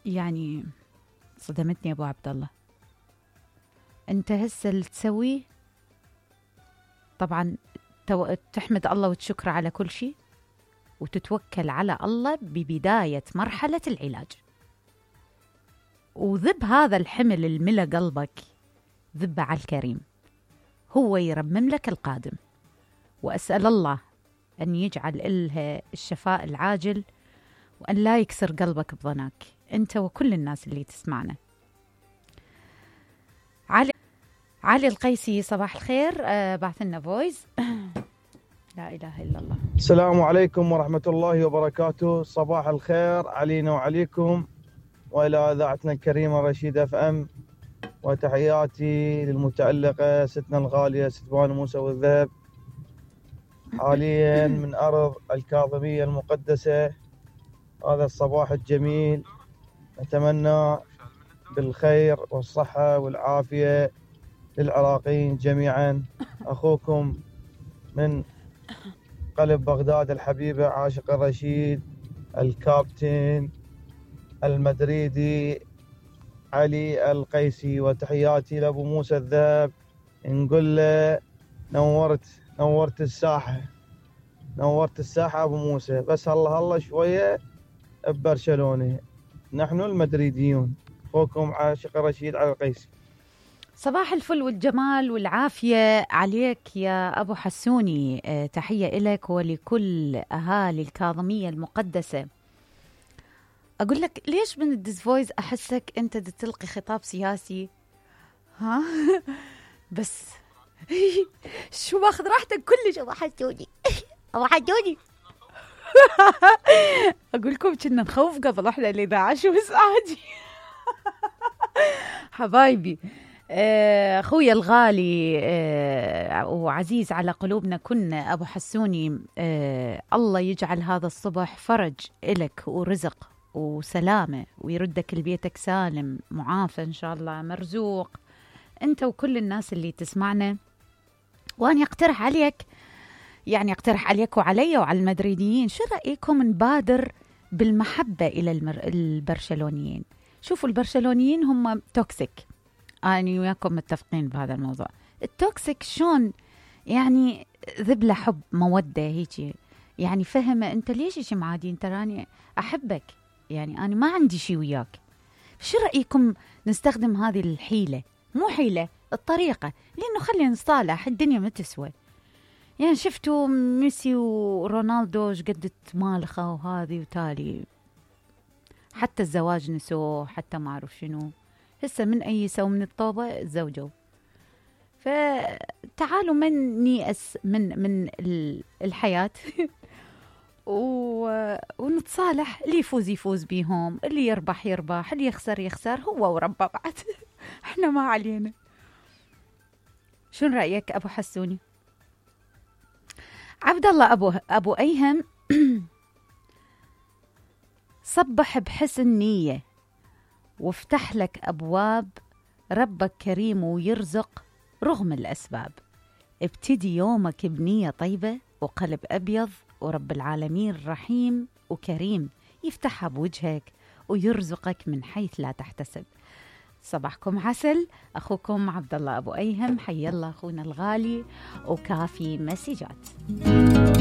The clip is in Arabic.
يعني صدمتني أبو عبد الله. أنت هسه اللي تسويه طبعا تحمد الله وتشكر على كل شيء، وتتوكل على الله ببداية مرحلة العلاج، وذب هذا الحمل الملا قلبك، ذبه على الكريم، هو يرمم لك القادم. وأسأل الله أن يجعل إلها الشفاء العاجل، وأن لا يكسر قلبك بظناك أنت وكل الناس اللي تسمعنا. علي القيسي صباح الخير، بعث لنا فويس. لا إله إلا الله. السلام عليكم ورحمة الله وبركاته. صباح الخير علينا وعليكم وإلى إذاعتنا الكريمة رشيد اف ام، وتحياتي للمتألقة ستنا الغالية ست بانو موسى والذهب، حاليا من أرض الكاظمية المقدسة. هذا الصباح الجميل نتمنى بالخير والصحة والعافية للعراقيين جميعا. أخوكم من قلب بغداد الحبيبة عاشق الرشيد الكابتن المدريدي علي القيسي، وتحياتي لأبو موسى الذهب، نقول له نورت الساحة أبو موسى، بس هلا شوية ببرشلونة، نحن المدريديون. أخوكم عاشق الرشيد علي القيسي. صباح الفل والجمال والعافية عليك يا أبو حسوني، تحية إلك ولكل أهالي الكاظمية المقدسة. أقول لك ليش من الديز فويس أحسك أنت تلقي خطاب سياسي، ها؟ بس شو باخذ راحتك كلش أبو حسوني. أبو حسوني أقول لكم كنا نخوف قبل إحنا اللي 11 بس عادي. حبايبي، أخويا الغالي وعزيز على قلوبنا كنا أبو حسوني، الله يجعل هذا الصبح فرج إلك ورزق وسلامة، ويردك لبيتك سالم معافى إن شاء الله، مرزوق أنت وكل الناس اللي تسمعنا. وأنا أقترح عليك وعلي وعلى المدريديين، شو رأيكم نبادر بالمحبة إلى البرشلونيين؟ شوفوا البرشلونيين هم توكسيك، أنا وياكم متفقين بهذا الموضوع. التوكسيك شون يعني ذبلة حب مودة هيك، يعني فهمة أنت ليش إيش معادين، تراني أحبك، يعني أنا ما عندي شي وياك. شو رأيكم نستخدم هذه الحيلة، مو حيلة، الطريقة، لأنه خلينا نصالح، الدنيا ما تسوى. يعني شفتوا ميسي ورونالدو قد تمالخة وهذه وتالي، حتى الزواج نسوه، حتى ما أعرف شنو، هسه من أي سو من الطوبة تزوجوا. فتعالوا من نيأس من الحياة ونتصالح، اللي يفوز بيهم، اللي يربح، اللي يخسر هو وربه بعد. احنا ما علينا. شو رأيك أبو حسوني؟ عبد الله أبو أيهم صبح بحسن نية وافتح لك أبواب، ربك كريم ويرزق رغم الأسباب. ابتدي يومك بنية طيبة وقلب أبيض، ورب العالمين رحيم وكريم يفتحها بوجهك ويرزقك من حيث لا تحتسب. صباحكم عسل، أخوكم عبد الله أبو أيهم، حي الله أخونا الغالي، وكافي مسجات.